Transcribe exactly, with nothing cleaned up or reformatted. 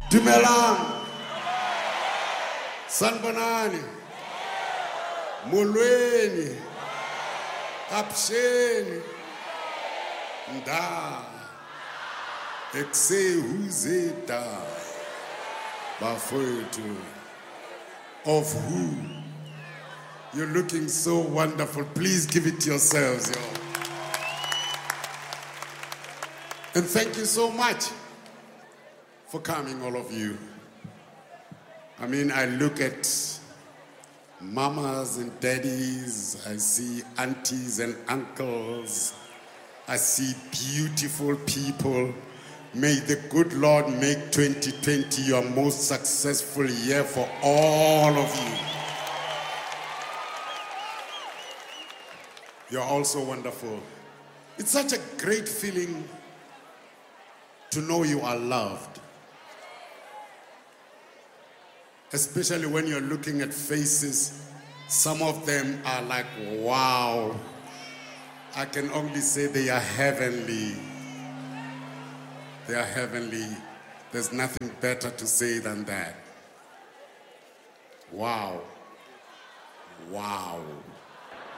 Dumelang, Sanbonani, Mulweni, Apsheni, Nda, Ekse Huzeta, Bafwetu, of who? You're looking so wonderful. Please give it to yourselves, yo. And thank you so much for coming, all of you. I mean, I look at mamas and daddies, I see aunties and uncles, I see beautiful people. May the good Lord make twenty twenty your most successful year for all of you. You're also wonderful. It's such a great feeling to know you are loved. Especially when you're looking at faces, some of them are like, wow. I can only say they are heavenly. They are heavenly. There's nothing better to say than that. Wow. Wow.